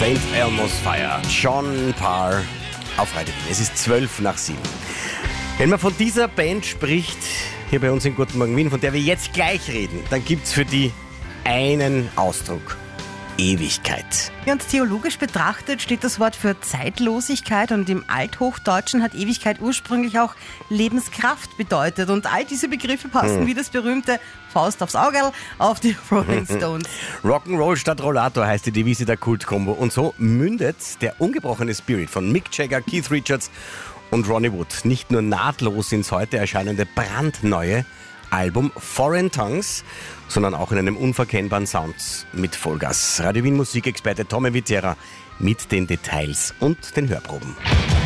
St. Elmo's Fire, John Parr auf Radio Wien. Es ist 7:12. Wenn man von dieser Band spricht, hier bei uns in Guten Morgen Wien, von der wir jetzt gleich reden, dann gibt es für die einen Ausdruck: Ewigkeit. Ja, und theologisch betrachtet steht das Wort für Zeitlosigkeit, und im Althochdeutschen hat Ewigkeit ursprünglich auch Lebenskraft bedeutet. Und all diese Begriffe passen wie das berühmte Faust aufs Auge auf die Rolling Stones. Rock'n'Roll statt Rollator heißt die Devise der Kultkombo. Und so mündet der ungebrochene Spirit von Mick Jagger, Keith Richards und Ronnie Wood nicht nur nahtlos ins heute erscheinende brandneue Album Foreign Tongues, sondern auch in einem unverkennbaren Sound mit Vollgas. Radio Wien Musikexperte Tommy Viterra mit den Details und den Hörproben.